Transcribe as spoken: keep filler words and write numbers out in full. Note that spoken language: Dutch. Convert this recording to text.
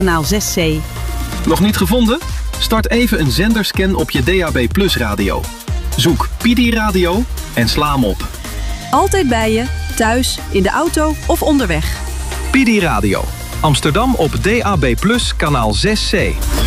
Kanaal zes C. Nog niet gevonden? Start even een zenderscan op je D A B Plus radio. Zoek Pidi Radio en sla hem op. Altijd bij je, thuis, in de auto of onderweg. Pidi Radio. Amsterdam op D A B Plus, kanaal zes C.